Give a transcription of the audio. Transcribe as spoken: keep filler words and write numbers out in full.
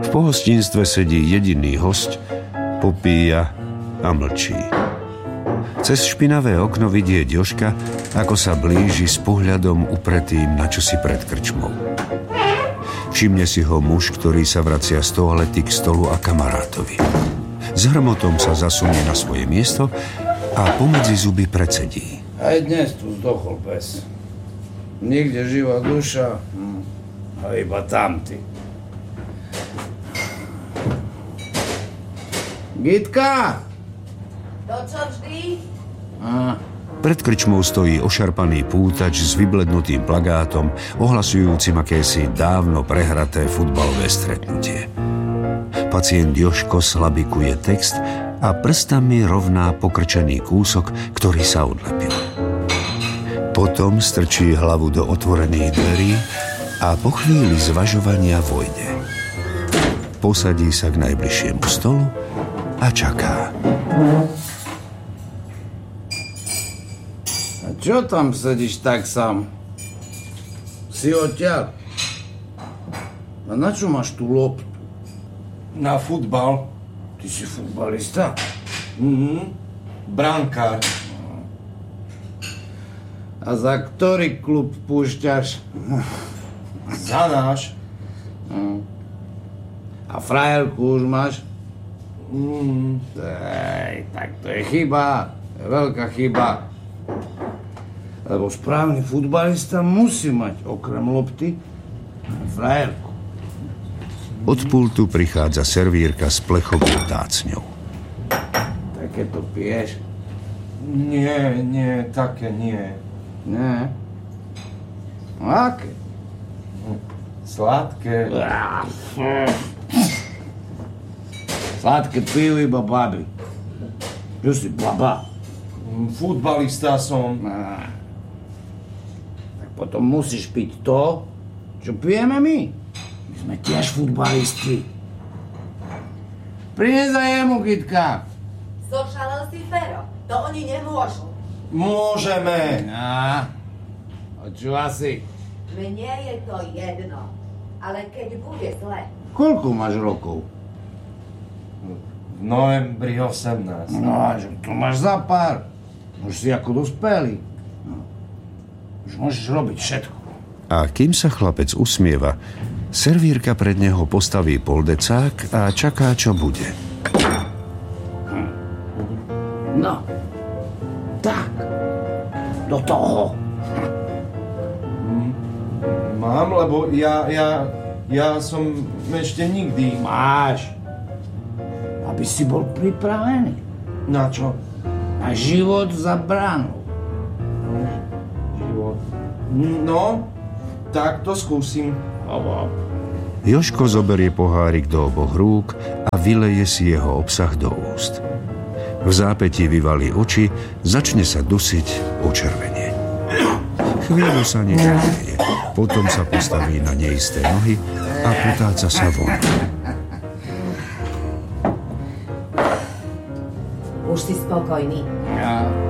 V pohostinstve sedí jediný hosť, popíja a mlčí. Cez špinavé okno vidieť Jožka, ako sa blíži s pohľadom upretým na čosi pred krčmou. Všimne si ho muž, ktorý sa vracia z toalety k stolu a kamarátovi. S hrmotom sa zasunie na svoje miesto a pomedzi zuby predsedí. Aj dnes tu zdochol pes. Nikde živá duša, hm. a iba tamty. Gitka! To čo vždy? Á. Pred krčmou stojí ošarpaný pútač s vyblednutým plagátom, ohlasujúcim akési dávno prehraté futbalové stretnutie. Pacient Jožko slabikuje text a prstami rovná pokrčený kúsok, ktorý sa odlepil. Potom strčí hlavu do otvorených dverí a po chvíli zvažovania vojde. Posadí sa k najbližšiemu stolu a čaká. A čo tam sedíš tak sám? Si odtiaľ? A na čo máš tú loptu? Na futbal. Ty si futbalista? Mhm. Brankár. A za ktorý klub púšťaš? Za náš. A frajerku už máš? Mm. Ej, tak to je chyba. Je veľká chyba. Lebo správny futbalista musí mať okrem lopty frajerku. Od pultu prichádza servírka s plechovou tácňou. Také to piješ? Nie, nie, také nie. Nie. No aké? Sladké. Sladké pijú iba baby. Čo si baba? Futbalista som. Á. Tak potom musíš piť to, čo pijeme my. My sme tiež futbalisti. Prines aj jemu, Gitka. Zošalel si, Fero. To oni nemôžu. Môžeme. Á. A čo asi? Mne je to jedno. Ale keď bude zle. Koľko máš rokov? V novembri osemnásť. No, a že to máš za pár. Už si ako dospelý. No. Už môžeš robiť všetko. A kým sa chlapec usmieva, servírka pred neho postaví poldecák a čaká, čo bude. No. Tak. Do toho. Mám, lebo ja, ja, ja som ešte nikdy... Máš. Aby si bol pripravený. Na čo? Na život za bránou. Život. No, tak to skúsim. Abo. Jožko zoberie pohárik do oboch rúk a vyleje si jeho obsah do úst. V zápätí vyvalí oči, začne sa dusiť, počervenie. Chvíľu sa nič nedeje. Potom sa postaví na neisté nohy a potáca sa von. Už si spokojný. Ja.